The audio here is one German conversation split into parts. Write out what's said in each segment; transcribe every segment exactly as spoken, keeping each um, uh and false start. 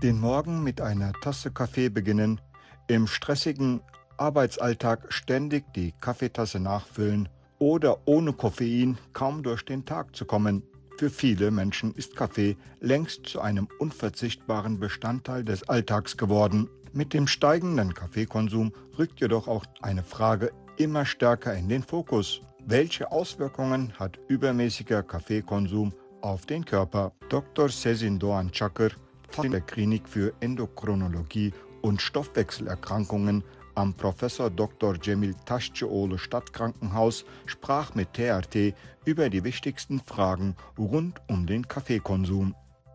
Den Morgen mit einer Tasse Kaffee beginnen, im stressigen Arbeitsalltag ständig die Kaffeetasse nachfüllen oder ohne Koffein kaum durch den Tag zu kommen. Für viele Menschen ist Kaffee längst zu einem unverzichtbaren Bestandteil des Alltags geworden. Mit dem steigenden Kaffeekonsum rückt jedoch auch eine Frage immer stärker in den Fokus. Welche Auswirkungen hat übermäßiger Kaffeekonsum auf den Körper? Doktor Sezin Doğan Çakır von der Klinik für Endokrinologie und Stoffwechselerkrankungen am Professor Doktor Cemil Taşçıoğlu Stadtkrankenhaus sprach mit T R T über die wichtigsten Fragen rund um den Kaffeekonsum.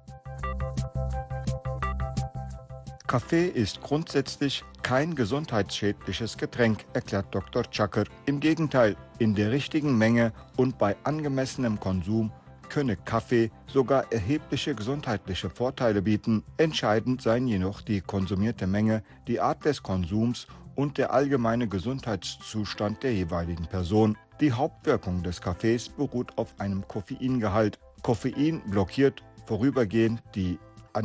Kaffee ist grundsätzlich kein gesundheitsschädliches Getränk, erklärt Doktor Çakır. Im Gegenteil, in der richtigen Menge und bei angemessenem Konsum könne Kaffee sogar erhebliche gesundheitliche Vorteile bieten. Entscheidend seien jedoch die konsumierte Menge, die Art des Konsums und der allgemeine Gesundheitszustand der jeweiligen Person. Die Hauptwirkung des Kaffees beruht auf einem Koffeingehalt. Koffein blockiert vorübergehend die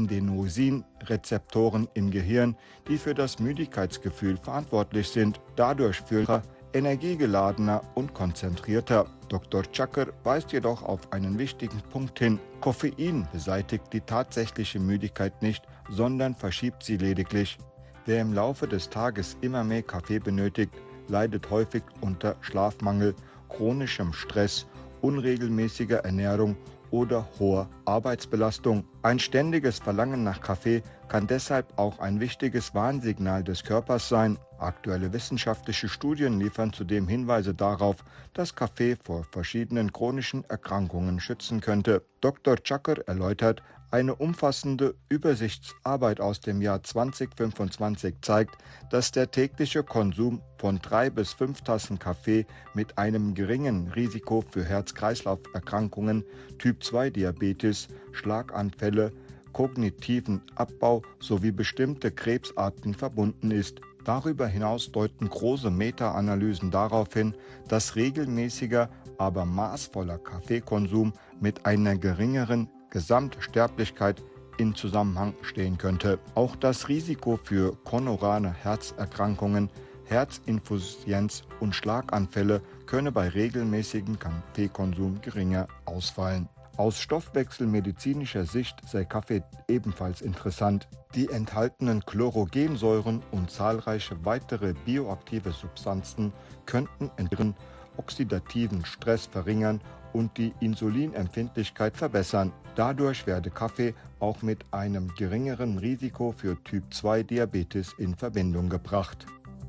Adenosin-Rezeptoren im Gehirn, die für das Müdigkeitsgefühl verantwortlich sind. Dadurch fühlt er energiegeladener und konzentrierter. Doktor Çakır weist jedoch auf einen wichtigen Punkt hin. Koffein beseitigt die tatsächliche Müdigkeit nicht, sondern verschiebt sie lediglich. Wer im Laufe des Tages immer mehr Kaffee benötigt, leidet häufig unter Schlafmangel, chronischem Stress, unregelmäßiger Ernährung oder hoher Arbeitsbelastung. Ein ständiges Verlangen nach Kaffee kann deshalb auch ein wichtiges Warnsignal des Körpers sein. Aktuelle wissenschaftliche Studien liefern zudem Hinweise darauf, dass Kaffee vor verschiedenen chronischen Erkrankungen schützen könnte. Doktor Çakır erläutert, eine umfassende Übersichtsarbeit aus dem Jahr zweitausendfünfundzwanzig zeigt, dass der tägliche Konsum von drei bis fünf Tassen Kaffee mit einem geringen Risiko für Herz-Kreislauf-Erkrankungen, Typ zwei Diabetes, Schlaganfälle, kognitiven Abbau sowie bestimmte Krebsarten verbunden ist. Darüber hinaus deuten große Meta-Analysen darauf hin, dass regelmäßiger, aber maßvoller Kaffeekonsum mit einer geringeren Gesamtsterblichkeit in Zusammenhang stehen könnte. Auch das Risiko für koronare Herzerkrankungen, Herzinsuffizienz und Schlaganfälle könne bei regelmäßigem Kaffeekonsum geringer ausfallen. Aus stoffwechselmedizinischer Sicht sei Kaffee ebenfalls interessant. Die enthaltenen Chlorogensäuren und zahlreiche weitere bioaktive Substanzen könnten ihren oxidativen Stress verringern und die Insulinempfindlichkeit verbessern. Dadurch werde Kaffee auch mit einem geringeren Risiko für Typ zwei Diabetes in Verbindung gebracht.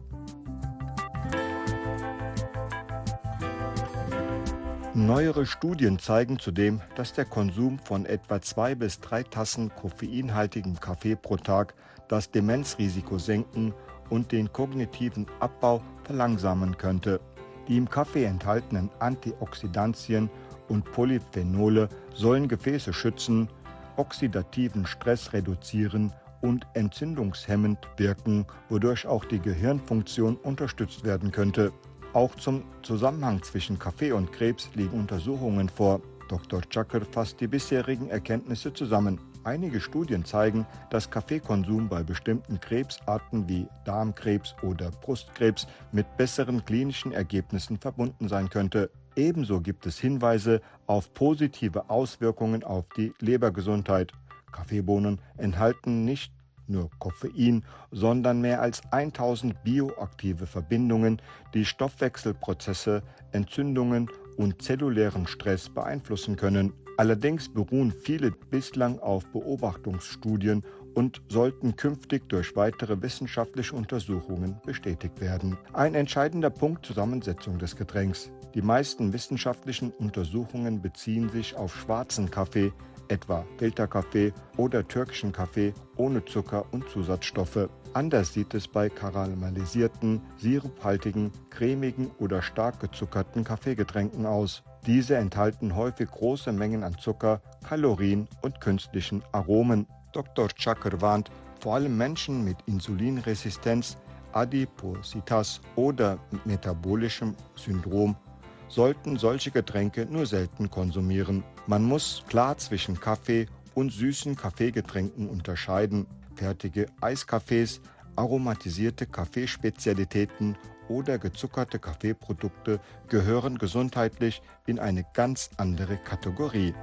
Neuere Studien zeigen zudem, dass der Konsum von etwa zwei bis drei Tassen koffeinhaltigem Kaffee pro Tag das Demenzrisiko senken und den kognitiven Abbau verlangsamen könnte. Die im Kaffee enthaltenen Antioxidantien und Polyphenole sollen Gefäße schützen, oxidativen Stress reduzieren und entzündungshemmend wirken, wodurch auch die Gehirnfunktion unterstützt werden könnte. Auch zum Zusammenhang zwischen Kaffee und Krebs liegen Untersuchungen vor. Doktor Çakır fasst die bisherigen Erkenntnisse zusammen. Einige Studien zeigen, dass Kaffeekonsum bei bestimmten Krebsarten wie Darmkrebs oder Brustkrebs mit besseren klinischen Ergebnissen verbunden sein könnte. Ebenso gibt es Hinweise auf positive Auswirkungen auf die Lebergesundheit. Kaffeebohnen enthalten nicht nur Koffein, sondern mehr als tausend bioaktive Verbindungen, die Stoffwechselprozesse, Entzündungen und zellulären Stress beeinflussen können. Allerdings beruhen viele bislang auf Beobachtungsstudien und sollten künftig durch weitere wissenschaftliche Untersuchungen bestätigt werden. Ein entscheidender Punkt zur Zusammensetzung des Getränks. Die meisten wissenschaftlichen Untersuchungen beziehen sich auf schwarzen Kaffee, etwa Filterkaffee oder türkischen Kaffee ohne Zucker und Zusatzstoffe. Anders sieht es bei karamellisierten, siruphaltigen, cremigen oder stark gezuckerten Kaffeegetränken aus. Diese enthalten häufig große Mengen an Zucker, Kalorien und künstlichen Aromen. Doktor Çakır warnt, vor allem Menschen mit Insulinresistenz, Adipositas oder metabolischem Syndrom sollten solche Getränke nur selten konsumieren. Man muss klar zwischen Kaffee und süßen Kaffeegetränken unterscheiden. fertige Eiskaffees, aromatisierte Kaffeespezialitäten oder gezuckerte Kaffeeprodukte gehören gesundheitlich in eine ganz andere Kategorie.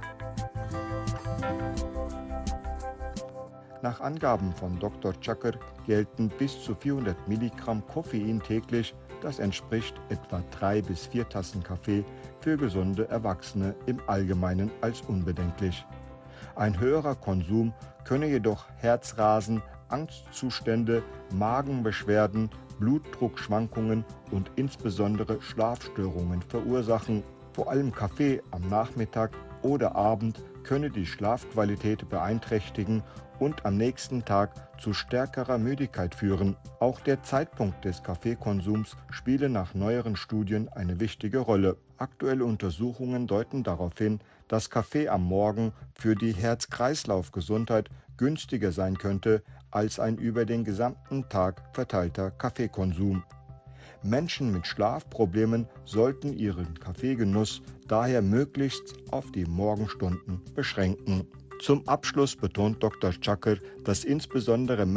Nach Angaben von Doktor Chakr gelten bis zu vierhundert Milligramm Koffein täglich, das entspricht etwa drei bis vier Tassen Kaffee, für gesunde Erwachsene im Allgemeinen als unbedenklich. Ein höherer Konsum könne jedoch Herzrasen, Angstzustände, Magenbeschwerden, Blutdruckschwankungen und insbesondere Schlafstörungen verursachen. Vor allem Kaffee am Nachmittag oder Abend könne die Schlafqualität beeinträchtigen und am nächsten Tag zu stärkerer Müdigkeit führen. Auch der Zeitpunkt des Kaffeekonsums spiele nach neueren Studien eine wichtige Rolle. Aktuelle Untersuchungen deuten darauf hin, dass Kaffee am Morgen für die Herz-Kreislauf-Gesundheit günstiger sein könnte als ein über den gesamten Tag verteilter Kaffeekonsum. Menschen mit Schlafproblemen sollten ihren Kaffeegenuss daher möglichst auf die Morgenstunden beschränken. Zum Abschluss betont Doktor Chakr, dass insbesondere